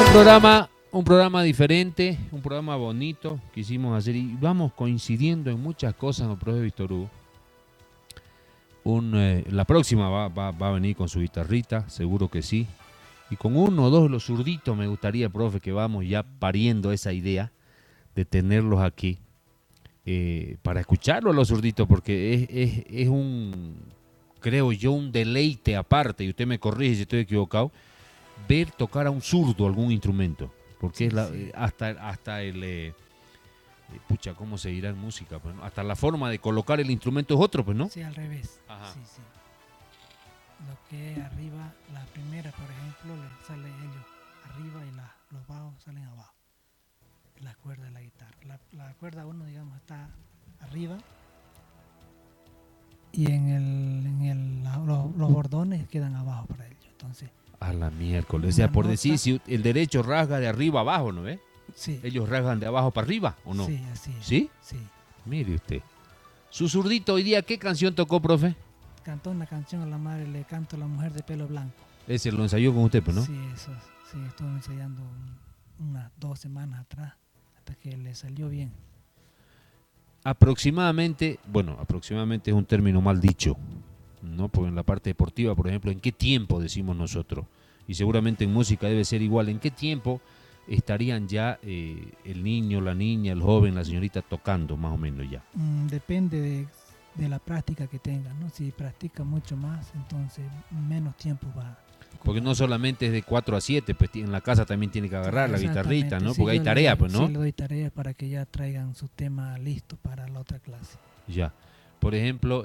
Un programa diferente, un programa bonito que quisimos hacer y vamos coincidiendo en muchas cosas, ¿no, profe Víctor Hugo? La próxima va a venir con su guitarrita, seguro que sí. Y con uno o dos de los zurditos me gustaría, profe, que vamos ya pariendo esa idea de tenerlos aquí para escucharlos los zurditos, porque es un, creo yo, un deleite aparte, y usted me corrige si estoy equivocado, ver tocar a un zurdo algún instrumento, porque es hasta el pucha, ¿cómo se dirá en música? Pues, ¿no? Hasta la forma de colocar el instrumento es otro, pues, ¿no? Sí, al revés. Ajá. Sí, sí. Lo que es arriba, la primera, por ejemplo, le sale ellos arriba y los bajos salen abajo. La cuerda de la guitarra. La cuerda 1, digamos, está arriba y los bordones quedan abajo para ellos. Entonces, a la miércoles, o sea, por decir, si el derecho rasga de arriba abajo, ¿no ve? Sí. Ellos rasgan de abajo para arriba, ¿o no? Sí, así es. ¿Sí? Sí. Mire usted. Su zurdito hoy día, ¿qué canción tocó, profe? Cantó una canción a la madre, le canto a la mujer de pelo blanco. Ese lo ensayó con usted, pues, ¿no? Sí, eso, sí, estuve ensayando unas 2 semanas atrás, hasta que le salió bien. Aproximadamente es un término mal dicho, ¿no? Porque en la parte deportiva, por ejemplo, ¿en qué tiempo decimos nosotros? Y seguramente en música debe ser igual. ¿En qué tiempo estarían ya el niño, la niña, el joven, la señorita tocando más o menos ya? Depende de la práctica que tengan, ¿no? Si practica mucho más, entonces menos tiempo va. Porque no solamente es de 4 a 7, pues en la casa también tiene que agarrar la guitarrita, ¿no? Porque hay tarea, pues, ¿no? Sí, le doy tarea para que ya traigan su tema listo para la otra clase. Ya. Por ejemplo,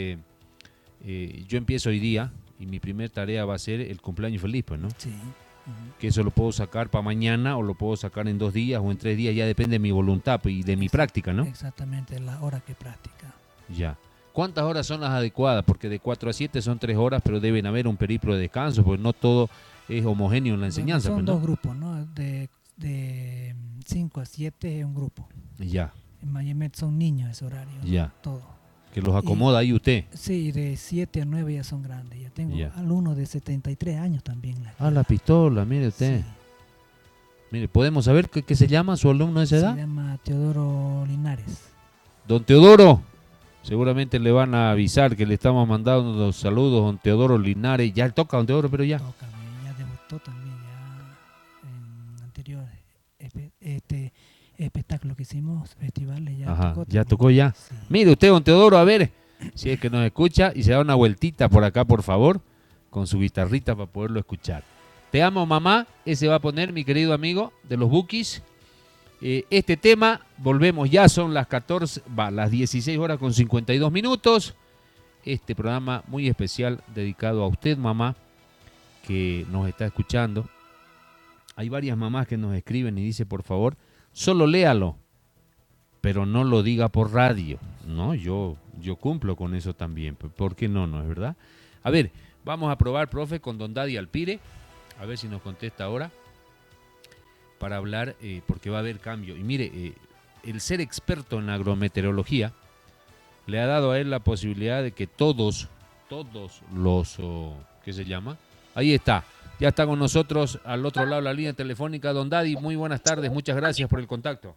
yo empiezo hoy día y mi primer tarea va a ser el cumpleaños feliz, pues, ¿no? Sí. Que eso lo puedo sacar para mañana o lo puedo sacar en 2 días o en 3 días, ya depende de mi voluntad y de mi práctica, ¿no? Exactamente, la hora que practica. Ya. ¿Cuántas horas son las adecuadas? Porque de 4 a 7 son 3 horas, pero deben haber un periplo de descanso, porque no todo es homogéneo en la enseñanza. Son pues, ¿no? 2 grupos, ¿no? De 5 a 7 es un grupo. Ya. En Mayemet son niños ese horario. Ya. Todo. Que los acomoda ahí usted. Sí, de 7 a 9 ya son grandes. Ya tengo alumnos de 73 años también. La pistola, mire usted. Sí. Mire, ¿podemos saber qué se llama su alumno de esa edad? Se llama Teodoro Linares. Don Teodoro. Seguramente le van a avisar que le estamos mandando los saludos a don Teodoro Linares. Ya toca don Teodoro, pero ya. Toca, ya debutó también ya en anteriores espectáculo que hicimos, festivales, ya Ajá, tocó. Ya tocó ya. Sí. Mire usted, don Teodoro, a ver si es que nos escucha y se da una vueltita por acá, por favor, con su guitarrita para poderlo escuchar. Te amo, mamá. Ese va a poner mi querido amigo de los Bukis. Este tema, volvemos, ya son las 16 horas con 52 minutos. Este programa muy especial dedicado a usted, mamá, que nos está escuchando. Hay varias mamás que nos escriben y dicen, por favor, solo léalo, pero no lo diga por radio. No, yo cumplo con eso también. ¿Por qué no? ¿No es verdad? A ver, vamos a probar, profe, con don Daddy Alpire. A ver si nos contesta ahora. Para hablar, porque va a haber cambio. Y mire, el ser experto en agrometeorología le ha dado a él la posibilidad de que todos los, ¿qué se llama? Ahí está, ya está con nosotros al otro lado de la línea telefónica, don Daddy. Muy buenas tardes, muchas gracias por el contacto.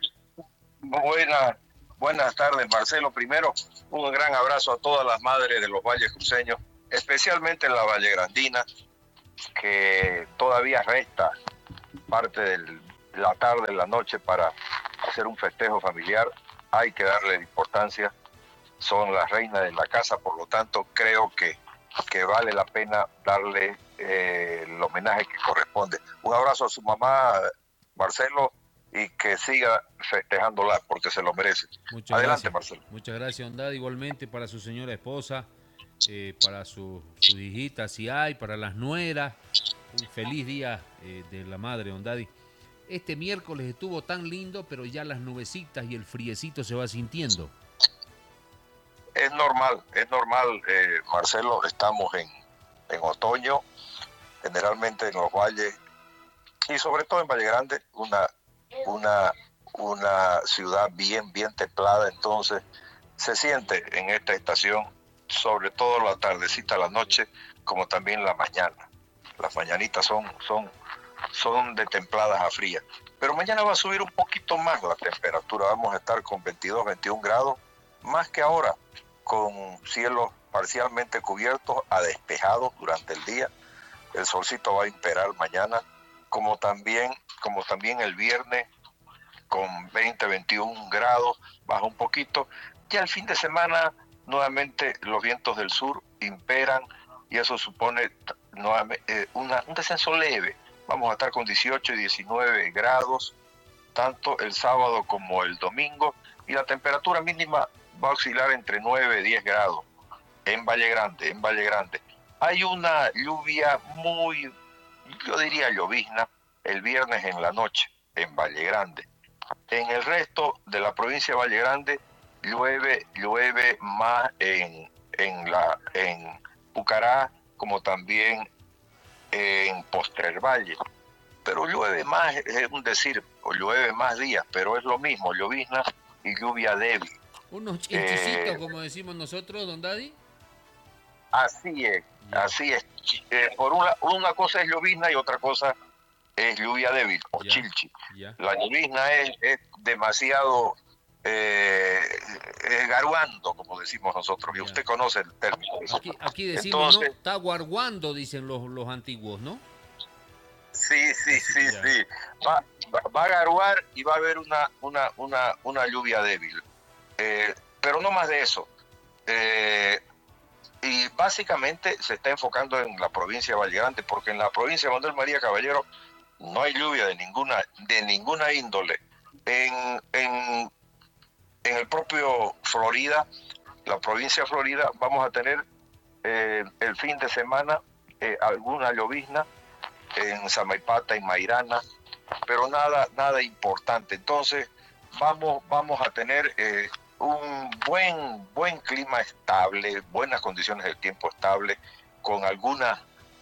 Buenas tardes, Marcelo. Primero, un gran abrazo a todas las madres de los valles cruceños, especialmente en la Valle Grandina, que todavía resta parte de la tarde, la noche para hacer un festejo familiar. Hay que darle importancia, son las reinas de la casa, por lo tanto creo que vale la pena darle el homenaje que corresponde. Un abrazo a su mamá, Marcelo, y que siga festejándola porque se lo merece. Adelante, Marcelo. Muchas gracias, don Daddy. Igualmente para su señora esposa, para sus hijitas si hay, para las nueras. Un feliz día de la madre, don Daddy. Este miércoles estuvo tan lindo, pero ya las nubecitas y el friecito se va sintiendo. Es normal, Marcelo, estamos en otoño, generalmente en los valles, y sobre todo en Valle Grande, una ciudad bien templada, entonces se siente en esta estación, sobre todo la tardecita, la noche, como también la mañana. Las mañanitas son son de templadas a frías. Pero mañana va a subir un poquito más la temperatura, vamos a estar con 22, 21 grados, más que ahora, con cielos parcialmente cubiertos a despejados durante el día. El solcito va a imperar mañana, como también el viernes, con 20, 21 grados, baja un poquito. Y al fin de semana, nuevamente los vientos del sur imperan y eso supone nuevamente un descenso leve. Vamos a estar con 18 y 19 grados, tanto el sábado como el domingo, y la temperatura mínima va a oscilar entre 9 y 10 grados en Valle Grande. Hay una lluvia muy, yo diría llovizna, el viernes en la noche en Valle Grande. En el resto de la provincia de Valle Grande llueve más en Pucará, como también en Postrer Valle. Pero llueve más, es un decir, o llueve más días, pero es lo mismo, llovizna y lluvia débil. Unos chinchicitos, como decimos nosotros, don Daddy. Así es, Ya. así es. Por una cosa es llovizna y otra cosa es lluvia débil o Ya, chilchi. ya. La llovizna es demasiado garuando, como decimos nosotros, y Ya. usted conoce el término. Aquí decimos, Entonces, ¿no? Está guarguando, dicen los antiguos, ¿no? sí, Ya. sí. Va a garuar y va a haber una lluvia débil. Pero no más de eso. Y básicamente se está enfocando en la provincia de Valle Grande, porque en la provincia de Manuel María Caballero no hay lluvia de ninguna índole. En el propio Florida, la provincia de Florida, vamos a tener el fin de semana alguna llovizna en Samaipata, en Mairana, pero nada importante. Entonces vamos a tener un buen clima estable, buenas condiciones del tiempo estable, con algunas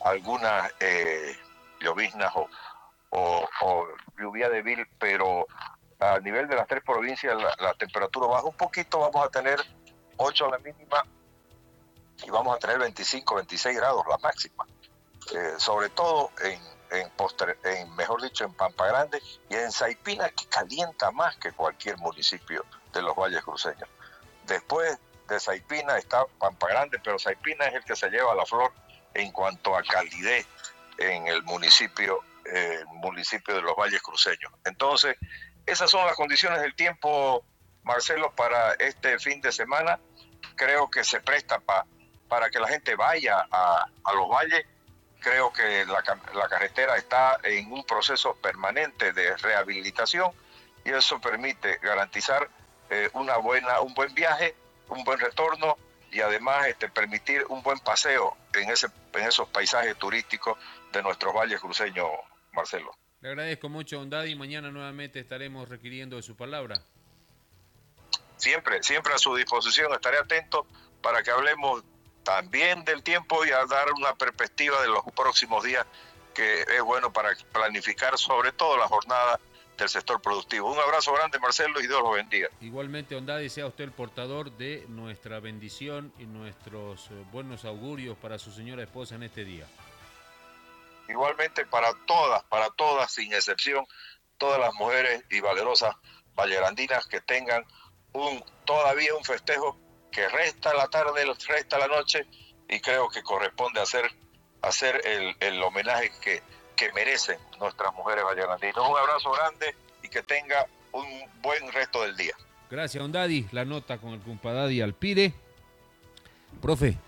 lloviznas o lluvia débil, pero a nivel de las tres provincias la temperatura baja un poquito, vamos a tener 8 la mínima y vamos a tener 25, 26 grados la máxima, sobre todo mejor dicho, en Pampa Grande y en Saipina, que calienta más que cualquier municipio de los valles cruceños. Después de Saipina está Pampa Grande, pero Saipina es el que se lleva la flor en cuanto a calidez en el municipio de los valles cruceños. Entonces, esas son las condiciones del tiempo, Marcelo, para este fin de semana. Creo que se presta para que la gente vaya a los valles. Creo que la carretera está en un proceso permanente de rehabilitación y eso permite garantizar un buen viaje, un buen retorno y además permitir un buen paseo en esos paisajes turísticos de nuestros valles cruceños, Marcelo. Le agradezco mucho, don Daddy. Mañana nuevamente estaremos requiriendo de su palabra. Siempre a su disposición, estaré atento para que hablemos también del tiempo y a dar una perspectiva de los próximos días, que es bueno para planificar sobre todo la jornada del sector productivo. Un abrazo grande, Marcelo, y Dios los bendiga. Igualmente, don Daddy, sea usted el portador de nuestra bendición y nuestros buenos augurios para su señora esposa en este día. Igualmente para todas, sin excepción, todas las mujeres y valerosas vallegrandinas que tengan todavía un festejo, que resta la tarde, resta la noche, y creo que corresponde hacer el homenaje que merecen nuestras mujeres vallegrandinas. Un abrazo grande y que tenga un buen resto del día. Gracias, don Daddy. La nota con el compadadi Alpire. Profe,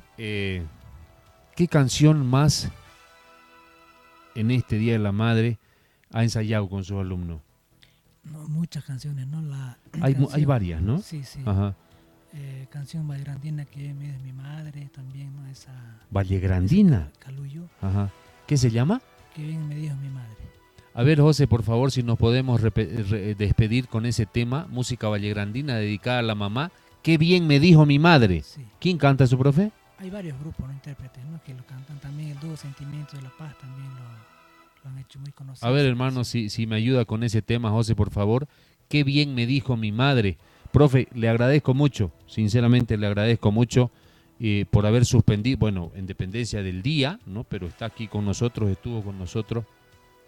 ¿qué canción más en este Día de la Madre ha ensayado con sus alumnos? No, muchas canciones, ¿no? Hay varias, ¿no? Sí. Ajá. Canción vallegrandina que me es mi madre, también, ¿no? Esa Vallegrandina. Caluyo, Ajá. ¿Qué se llama? que bien me dijo mi madre. A ver, José, por favor, si nos podemos despedir con ese tema, música vallegrandina dedicada a la mamá. Qué bien me dijo mi madre. Sí. ¿Quién canta su profe? Hay varios grupos, ¿no? Intérpretes, ¿no? Que lo cantan también. El dúo Sentimientos de la Paz también lo han hecho muy conocido. A ver, hermano, si me ayuda con ese tema, José, por favor. Qué bien me dijo mi madre. Profe, le agradezco mucho, sinceramente le agradezco mucho por haber suspendido, bueno, en dependencia del día, ¿no? Pero está aquí con nosotros, estuvo con nosotros.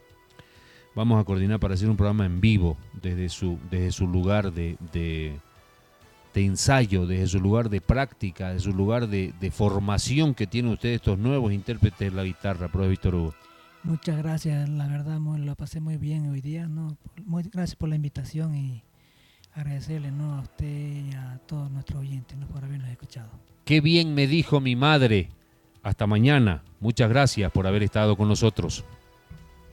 vamos a coordinar para hacer un programa en vivo desde su lugar de ensayo, desde su lugar de práctica, desde su lugar de formación que tienen ustedes estos nuevos intérpretes de la guitarra, profe Víctor Hugo. Muchas gracias, la verdad lo pasé muy bien hoy día, ¿no? Gracias por la invitación y agradecerle, ¿no?, a usted y a todos nuestros oyentes, ¿no?, por habernos escuchado. Qué bien me dijo mi madre. Hasta mañana. Muchas gracias por haber estado con nosotros.